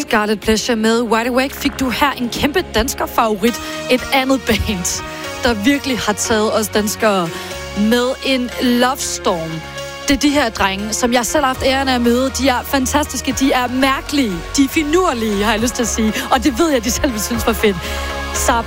Scarlet Pleasure med Wide Awake fik du her en kæmpe dansker favorit. Et andet band, der virkelig har taget os danskere med en love storm. Det er de her drenge, som jeg selv har haft æren af at møde. De er fantastiske, de er mærkelige, de er finurlige, har jeg lyst til at sige. Og det ved jeg, de selv vil synes var fedt. Saab